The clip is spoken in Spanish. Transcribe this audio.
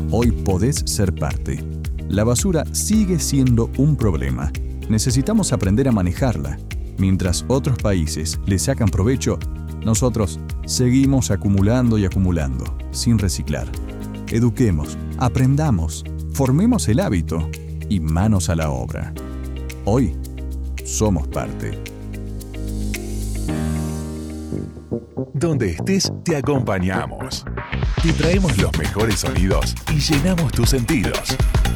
Hoy podés ser parte. La basura sigue siendo un problema. Necesitamos aprender a manejarla. Mientras otros países le sacan provecho, nosotros seguimos acumulando y acumulando, sin reciclar. Eduquemos, aprendamos, formemos el hábito y manos a la obra. Hoy somos parte. Donde estés, te acompañamos. Te traemos los mejores sonidos y llenamos tus sentidos.